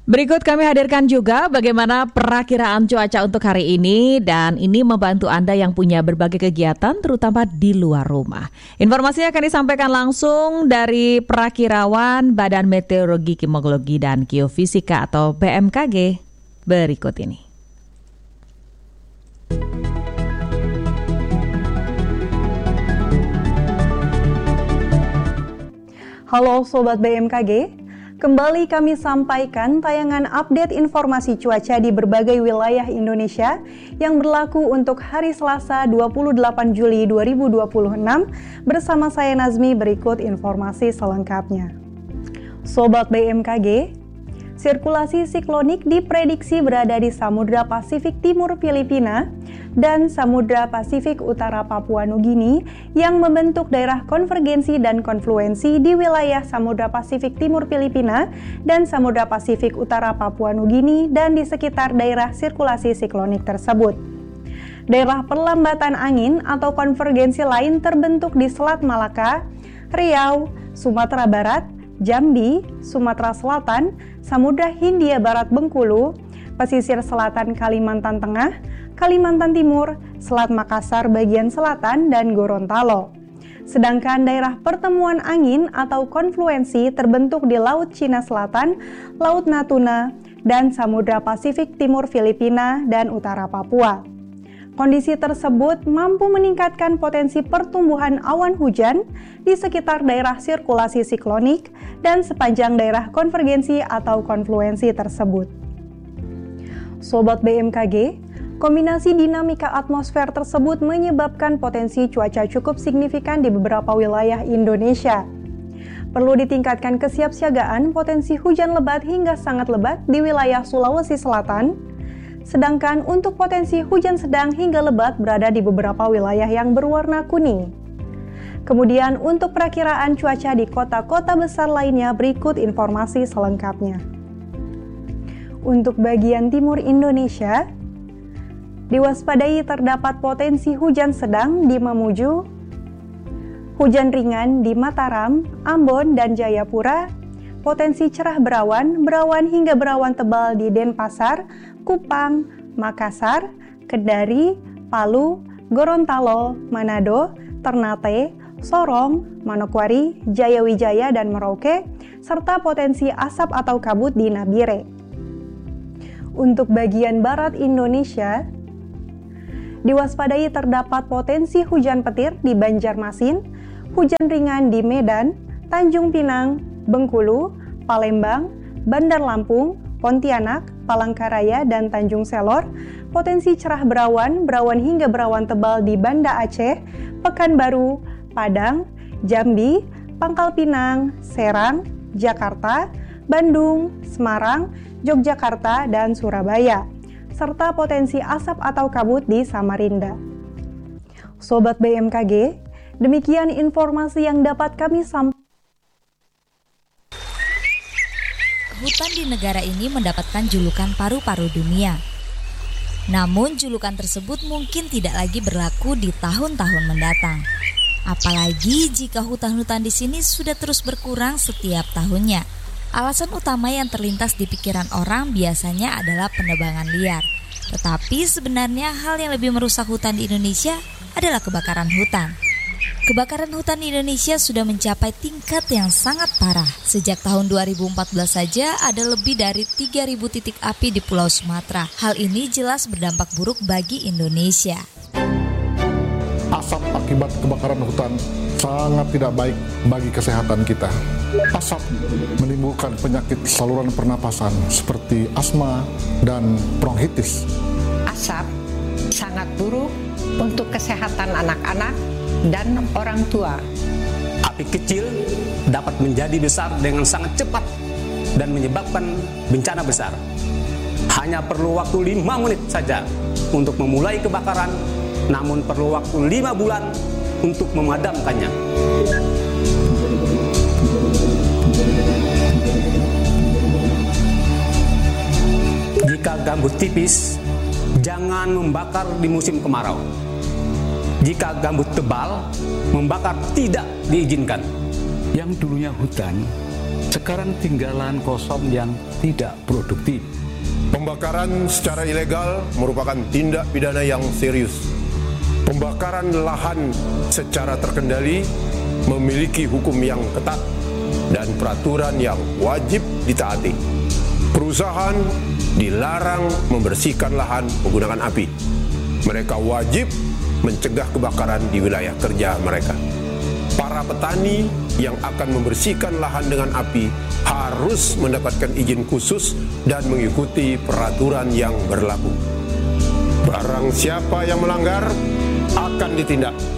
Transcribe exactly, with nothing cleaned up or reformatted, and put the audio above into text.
Berikut kami hadirkan juga bagaimana perakiraan cuaca untuk hari ini, dan ini membantu Anda yang punya berbagai kegiatan terutama di luar rumah. Informasinya akan disampaikan langsung dari perakirawan Badan Meteorologi, Klimatologi dan Geofisika atau B M K G berikut ini. Halo Sobat B M K G. Kembali kami sampaikan tayangan update informasi cuaca di berbagai wilayah Indonesia yang berlaku untuk hari Selasa dua puluh delapan Juli dua ribu dua puluh enam bersama saya Nazmi. Berikut informasi selengkapnya. Sobat B M K G, sirkulasi siklonik diprediksi berada di Samudra Pasifik Timur Filipina dan Samudra Pasifik Utara Papua Nugini yang membentuk daerah konvergensi dan konfluensi di wilayah Samudra Pasifik Timur Filipina dan Samudra Pasifik Utara Papua Nugini dan di sekitar daerah sirkulasi siklonik tersebut. Daerah perlambatan angin atau konvergensi lain terbentuk di Selat Malaka, Riau, Sumatera Barat, Jambi, Sumatera Selatan, Samudra Hindia Barat Bengkulu, pesisir selatan Kalimantan Tengah, Kalimantan Timur, Selat Makassar bagian selatan, dan Gorontalo. Sedangkan daerah pertemuan angin atau konfluensi terbentuk di Laut Cina Selatan, Laut Natuna, dan Samudra Pasifik Timur Filipina dan Utara Papua. Kondisi tersebut mampu meningkatkan potensi pertumbuhan awan hujan di sekitar daerah sirkulasi siklonik dan sepanjang daerah konvergensi atau konfluensi tersebut. Sobat B M K G, kombinasi dinamika atmosfer tersebut menyebabkan potensi cuaca cukup signifikan di beberapa wilayah Indonesia. Perlu ditingkatkan kesiapsiagaan potensi hujan lebat hingga sangat lebat di wilayah Sulawesi Selatan, sedangkan untuk potensi hujan sedang hingga lebat berada di beberapa wilayah yang berwarna kuning. Kemudian untuk perakiraan cuaca di kota-kota besar lainnya berikut informasi selengkapnya. Untuk bagian timur Indonesia, diwaspadai terdapat potensi hujan sedang di Mamuju, hujan ringan di Mataram, Ambon, dan Jayapura, potensi cerah berawan, berawan hingga berawan tebal di Denpasar, Kupang, Makassar, Kedari, Palu, Gorontalo, Manado, Ternate, Sorong, Manokwari, Jayawijaya, dan Merauke, serta potensi asap atau kabut di Nabire. Untuk bagian barat Indonesia, diwaspadai terdapat potensi hujan petir di Banjarmasin, hujan ringan di Medan, Tanjung Pinang, Bengkulu, Palembang, Bandar Lampung, Pontianak, Palangkaraya, dan Tanjung Selor, potensi cerah berawan, berawan hingga berawan tebal di Banda Aceh, Pekanbaru, Padang, Jambi, Pangkal Pinang, Serang, Jakarta, Bandung, Semarang, Yogyakarta, dan Surabaya, serta potensi asap atau kabut di Samarinda. Sobat B M K G, demikian informasi yang dapat kami sampaikan. Hutan di negara ini mendapatkan julukan paru-paru dunia. Namun julukan tersebut mungkin tidak lagi berlaku di tahun-tahun mendatang. Apalagi jika hutan-hutan di sini sudah terus berkurang setiap tahunnya. Alasan utama yang terlintas di pikiran orang biasanya adalah penebangan liar. Tetapi sebenarnya hal yang lebih merusak hutan di Indonesia adalah kebakaran hutan. Kebakaran hutan di Indonesia sudah mencapai tingkat yang sangat parah. Sejak tahun dua ribu empat belas saja ada lebih dari tiga ribu titik api di Pulau Sumatera. Hal ini jelas berdampak buruk bagi Indonesia. Asap akibat kebakaran hutan sangat tidak baik bagi kesehatan kita. Asap menimbulkan penyakit saluran pernapasan seperti asma dan bronkitis. Asap sangat buruk untuk kesehatan anak-anak dan orang tua. Api kecil dapat menjadi besar dengan sangat cepat dan menyebabkan bencana besar. Hanya perlu waktu lima menit saja untuk memulai kebakaran, namun perlu waktu lima bulan untuk memadamkannya. Jika gambut tipis, jangan membakar di musim kemarau. Jika gambut tebal, membakar tidak diizinkan. Yang dulunya hutan, Sekarang tinggal lahan kosong yang tidak produktif. Pembakaran secara ilegal merupakan tindak pidana yang serius. Pembakaran lahan secara terkendali memiliki hukum yang ketat dan peraturan yang wajib ditaati. Perusahaan dilarang membersihkan lahan menggunakan api. Mereka wajib mencegah kebakaran di wilayah kerja mereka. Para petani yang akan membersihkan lahan dengan api harus mendapatkan izin khusus dan mengikuti peraturan yang berlaku. Barang siapa yang melanggar akan ditindak